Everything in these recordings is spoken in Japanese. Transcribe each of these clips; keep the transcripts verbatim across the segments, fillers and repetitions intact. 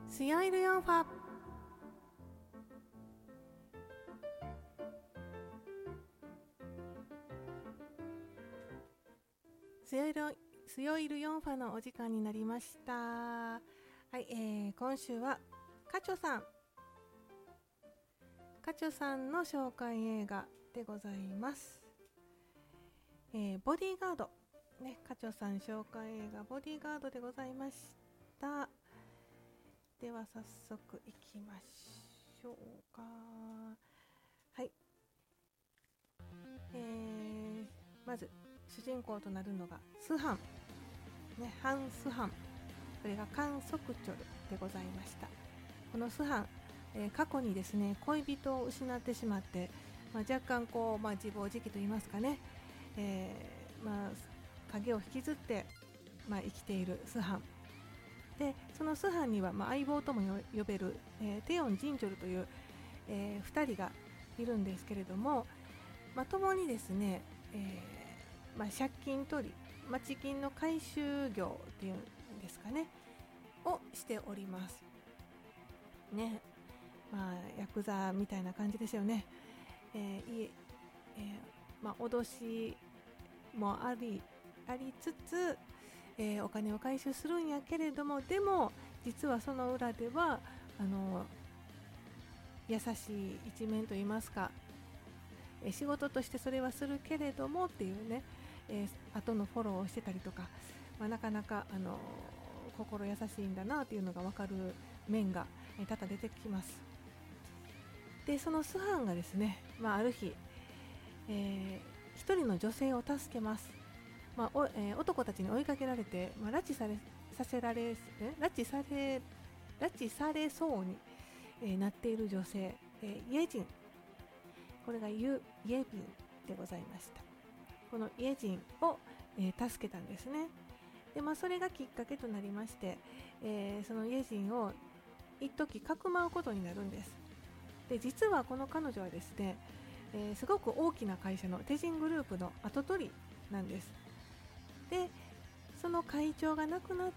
スヨイルヨンファスヨイルスヨイルヨンファのお時間になりました。はい、えー、今週はカチョさんカチョさんの紹介映画でございます。えー、ボディーガードね、カチョさん紹介映画ボディーガードでございました。では早速いきましょうか。はい、えー、まず主人公となるのがスハン、ね、ハン・スハン、これがカン・ソクチョルでございました。このスハン、えー、過去にですね恋人を失ってしまって、まあ、若干こう、まあ、自暴自棄といいますかね、えーまあ、影を引きずって、まあ、生きているスハンで、そのスハンには、まあ、相棒とも呼べる、えー、テヨン・ジンチョルという、えー、ふたりがいるんですけれども、まあ、共にですね、えーまあ、借金取り町金の回収業っていうんですかねをしておりますね。まあヤクザみたいな感じですよね。えーいえーまあ、脅しもありありつつ、えー、お金を回収するんやけれども、でも実はその裏ではあの優しい一面といいますか、えー、仕事としてそれはするけれどもっていうね、えー、後のフォローをしてたりとか、まあ、なかなかあの心優しいんだなっていうのが分かる面が、えー、多々出てきます。でそのスハンがですね、まあ、ある日、えー、一人の女性を助けます。まあおえー、男たちに追いかけられて、まあ、拉致されさせられ拉致され拉致されそうに、えー、なっている女性、えー、イエジン、これがユイエビンでございました。このイエジンを、えー、助けたんですね。で、まあ、それがきっかけとなりまして、えー、そのイエジンを一時かくまうことになるんです。で実はこの彼女はですね、えー、すごく大きな会社のテジングループの跡取りなんです。でその会長が亡くなって、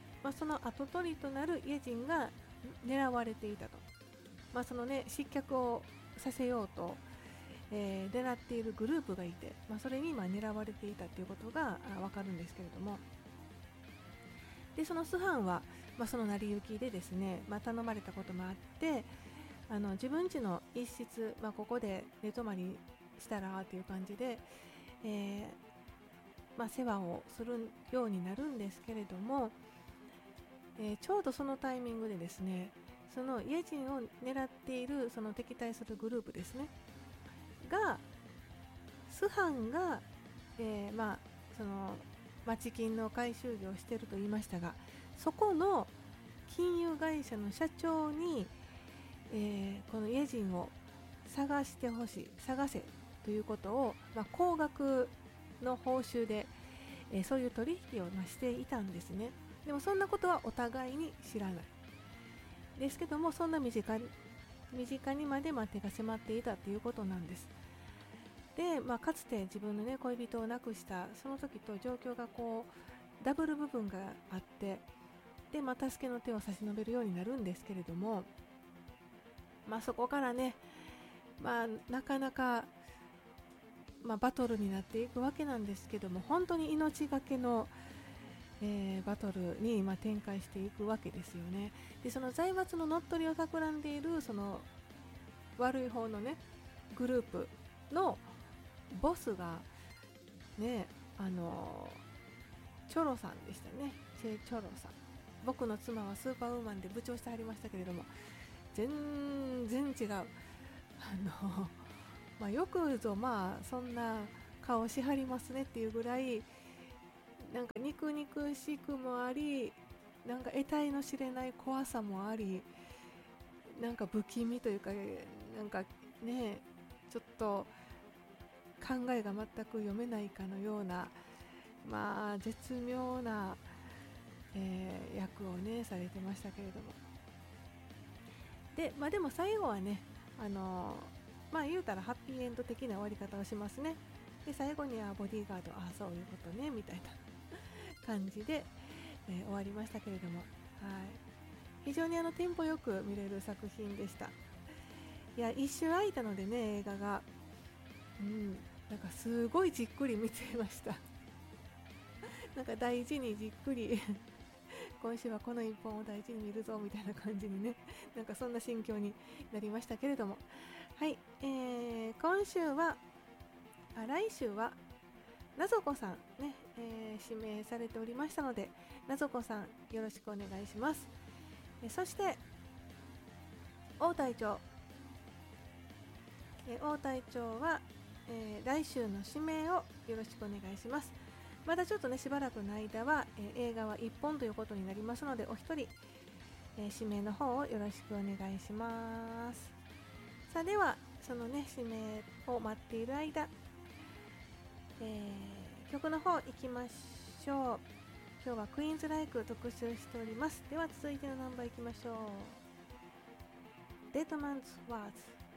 まあ、その跡取りとなるイエジンが狙われていたと、まあそのね、失脚をさせようと、えー、狙っているグループがいて、まあ、それにまあ狙われていたということが分かるんですけれども、でそのスハンは、まあ、その成り行きでですね、まあ、頼まれたこともあって、あの自分家の一室、まあ、ここで寝泊まりしたらという感じで、えーまあ、世話をするようになるんですけれども、えー、ちょうどそのタイミングでですね、そのイエジンを狙っているその敵対するグループですねが、スハンが、えー、まあその町金の回収業をしていると言いましたが、そこの金融会社の社長に、えー、このイエジンを探してほしい、探せということを、まあ、高額の報酬で、えー、そういう取引を、まあ、していたんですね。でもそんなことはお互いに知らないですけども、そんな身近に身近にまで、まあ、手が迫っていたということなんです。で、まあ、かつて自分の、ね、恋人を亡くしたその時と状況がこうダブル部分があって、で、まあ、助けの手を差し伸べるようになるんですけれども、まあ、そこからね、まあ、なかなか、まあ、バトルになっていくわけなんですけども、本当に命がけの、えー、バトルに、まあ、展開していくわけですよね。でその財閥の乗っ取りを企んでいるその悪い方のねグループのボスがね、あのチョロさんでしたね。チェ・チョロさん、僕の妻はスーパーウーマンで部長してありましたけれども、全然違う、あのまあ、よくぞまあそんな顔しはりますねっていうぐらい、なんか肉肉しくもあり、なんか得体の知れない怖さもあり、なんか不気味というか、なんかね、ちょっと考えが全く読めないかのような、まあ絶妙な、えー役をねされてましたけれども、で、まあ、でも最後はね、あのーまあ言うたらハッピーエンド的な終わり方をしますね。で最後にはボディーガード、ああそういうことねみたいな感じで、えー終わりましたけれども、はい、 非常にあのテンポよく見れる作品でした。いや、一周空いたのでね、映画が、うん、なんかすごいじっくり見てましたなんか大事にじっくり今週はこの一本を大事に見るぞみたいな感じにね、なんかそんな心境になりましたけれども、はい、えー、今週はあ来週はなぞこさんね、えー、指名されておりましたので、なぞこさんよろしくお願いします。えそして王隊長、え王隊長は、えー、来週の指名をよろしくお願いします。まだちょっとねしばらくの間は、えー、映画はいっぽんということになりますので、お一人、えー、指名の方をよろしくお願いします。さあ、ではそのね指名を待っている間、えー、曲の方行きましょう。今日はクイーンズライク特集しております。では続いてのナンバー行きましょう。デッドマンズワーズ。